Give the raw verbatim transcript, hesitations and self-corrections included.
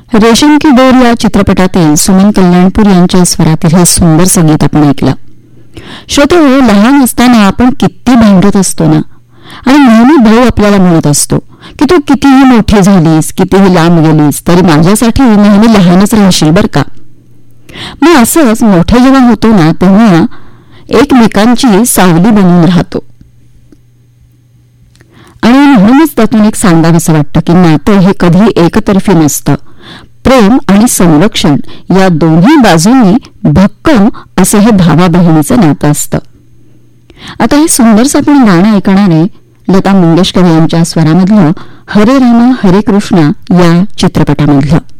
रेशम की डोर या चित्रपटातील सुमन कल्याणपूर यांच्या स्वरातील हे सुंदर संगीत आपण ऐकलं. श्रोते, लहान असताना आपण किती भांडत असतो ना, आणि नेहमी भाऊ आपल्याला म्हणत असतो की तू कितीही मोठी झालीस, कितीही लांब गेलीस तरी माझ्यासाठी नेहमी लहानच राहशील बर का. मग असंच मोठे जेव्हा होतो ना तेव्हा एकमेकांची सावली बनून राहतो. आणि म्हणूनच त्यातून एक सांगावंसं वाटतं की नातं हे कधी एकतर्फी नसतं. प्रेम आणि संरक्षण या दोन्ही बाजूंनी भक्कम असं हे भावा बहिणीचं नातं असतं. आता हे सुंदरसं आपण गाणं ऐकणारे लता मंगेशकर यांच्या स्वरामधलं हरे रामा हरे कृष्णा या चित्रपटामधलं.